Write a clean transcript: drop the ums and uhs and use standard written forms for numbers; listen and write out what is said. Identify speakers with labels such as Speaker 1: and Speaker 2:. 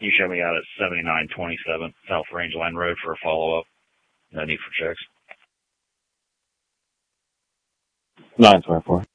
Speaker 1: You show me out at 7927 South Rangeline Road for a follow-up. No need for checks.
Speaker 2: 924.